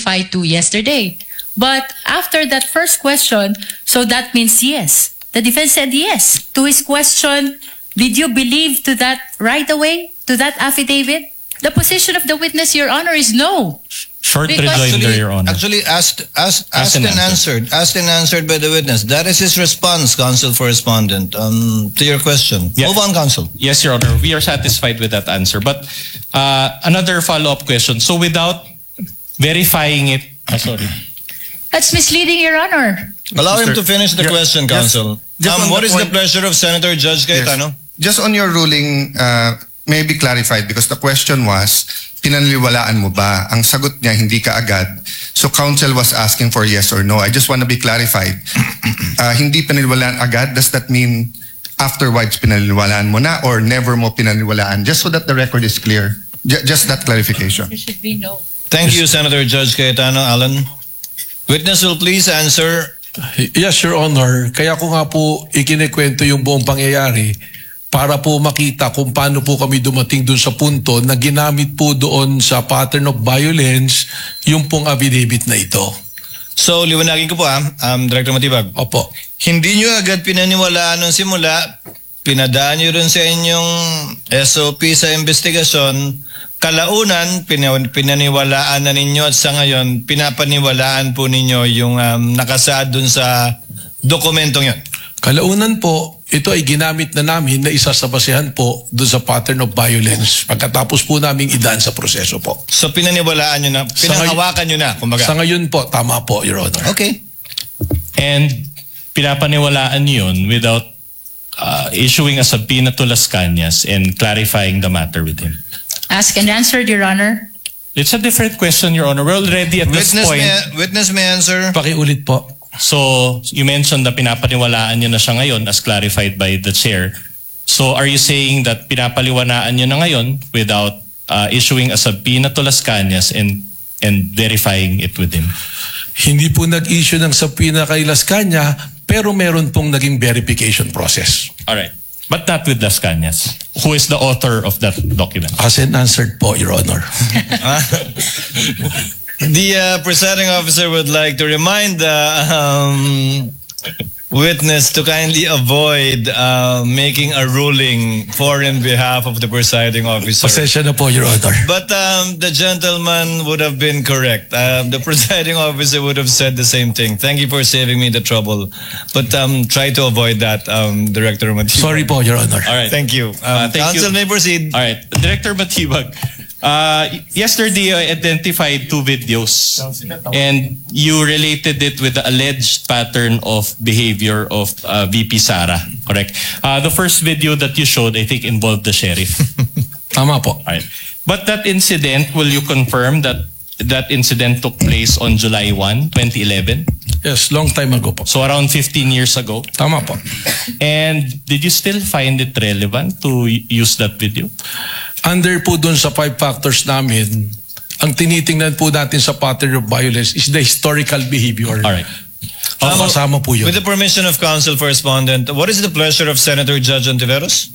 testified to yesterday. But after that first question, so that means yes. The defense said yes. To his question, did you believe to that right away, to that affidavit? The position of the witness, Your Honor, is no. Short Because- rejoinder, Your Honor. Actually, asked and answered by the witness. That is his response, counsel for respondent, to your question. Yeah. Move on, counsel. Yes, Your Honor. We are satisfied with that answer. But another follow-up question. So without verifying it, sorry. That's misleading, Your Honor. Allow him Mr. to finish the question, counsel. just on What the is the point- pleasure of Senator Judge Cayetano? Just on your ruling, may be clarified because the question was, pinaniniwalaan mo ba? Ang sagot niya, hindi ka agad. So counsel was asking for yes or no. I just want to be clarified. Hindi pinaniniwalaan agad, does that mean afterwards pinaniniwalaan mo na or never mo pinaniniwalaan? Just so that the record is clear. Just that clarification. There should be no. Thank you, Senator Judge Cayetano. Alan. Witness will please answer. Yes, Your Honor. Kaya ko nga po ikinikwento yung buong pangyayari para po makita kung paano po kami dumating dun sa punto na ginamit po doon sa pattern of violence yung pong affidavit na ito. So, liwanagin ko po Director Matibag. Opo. Hindi nyo agad pinaniwalaan nung simula, pinadaan nyo rin sa inyong SOP sa investigasyon, kalaunan, pinaniwalaan na ninyo at sa ngayon, pinapaniwalaan po ninyo yung nakasaad dun sa dokumentong yun. Kalaunan po, ito ay ginamit na namin na isa sa basehan po doon sa pattern of violence pagkatapos po naming idaan sa proseso po. So, pinaniwalaan nyo na, pinanghawakan nyo na, kumbaga. Sa ngayon po, tama po, Your Honor. Okay. And pinapaniwalaan yun without issuing a subpoena to Las Cañas and clarifying the matter with him. Ask and answered, Your Honor. It's a different question, Your Honor. We're already at this point. Witness may answer. Pakiulit po. So, you mentioned na pinapaniwalaan nyo na siya ngayon as clarified by the chair. So, are you saying that pinapaliwanaan nyo na ngayon without issuing a subpoena to Las Cañas and verifying it with him? Hindi po nag-issue ng subpoena kay Las Cañas, pero meron pong naging verification process. Alright. But not with Las Cañas, who is the author of that document. As and answered po, Your Honor. The presiding officer would like to remind the witness to kindly avoid making a ruling for in behalf of the presiding officer. Pasensya na po, Your Honor. But the gentleman would have been correct. The presiding officer would have said the same thing. Thank you for saving me the trouble. But try to avoid that, Director Matibag. Sorry po, Your Honor. All right. Thank you. Thank Counsel you. may proceed. All right. Director Matibag, yesterday I identified 2 videos and you related it with the alleged pattern of behavior of VP Sara, correct? The first video that you showed, I think, involved the sheriff. Tama po. All right. But that incident, will you confirm that that incident took place on July 1, 2011? Yes, long time ago po. So around 15 years ago. Tama po. And did you still find it relevant to use that video? Under po dun sa 5 factors namin, ang tinitingnan po natin sa pattern of violence is the historical behavior. All right. Kasama po yun. With the permission of counsel for respondent, what is the pleasure of Senator Judge Ontiveros?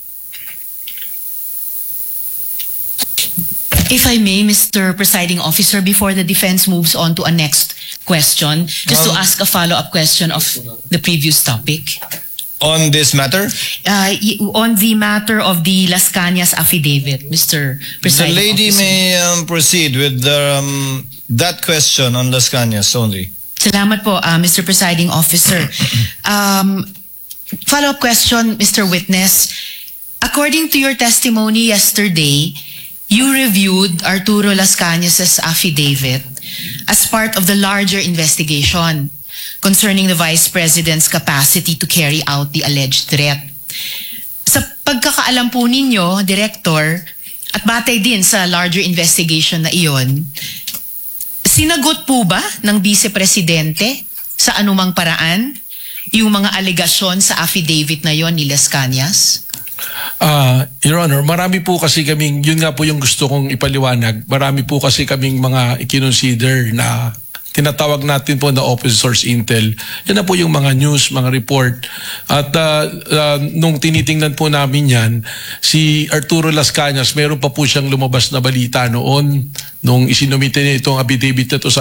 If I may, Mr. Presiding Officer, before the defense moves on to a next question, just to ask a follow-up question of the previous topic. On this matter? On the matter of the Las Cañas affidavit, Mr. The Presiding lady Officer. may proceed with that question on Las Cañas only. Salamat po, Mr. Presiding Officer. Follow-up question, Mr. Witness. According to your testimony yesterday, you reviewed Arturo Las Cañas' affidavit as part of the larger investigation concerning the Vice President's capacity to carry out the alleged threat. Sa pagkakaalam po ninyo, Director, at batay din sa larger investigation na iyon, sinagot po ba ng Vice Presidente sa anumang paraan yung mga alegasyon sa affidavit na yon ni Las Cañas? Your Honor, marami po kasi kaming, yun nga po yung gusto kong ipaliwanag, marami po kasi kaming mga ikinonsider na tinatawag natin po na open source intel. Yan na po yung mga news, mga report. At nung tinitingnan po namin yan, si Arturo Las Cañas, meron pa po siyang lumabas na balita noon nung isinumite niya itong affidavit na to sa